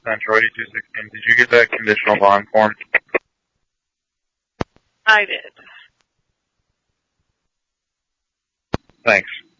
Central 8216. Did you get that conditional bond form? I did. Thanks.